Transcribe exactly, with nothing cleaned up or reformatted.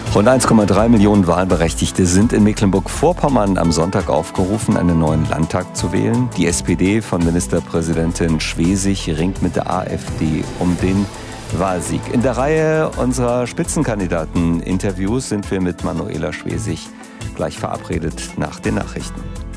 Rund eins Komma drei Millionen Wahlberechtigte sind in Mecklenburg-Vorpommern am Sonntag aufgerufen, einen neuen Landtag zu wählen. Die S P D von Ministerpräsidentin Schwesig ringt mit der AfD um den Wahlsieg. In der Reihe unserer Spitzenkandidaten-Interviews sind wir mit Manuela Schwesig gleich verabredet nach den Nachrichten.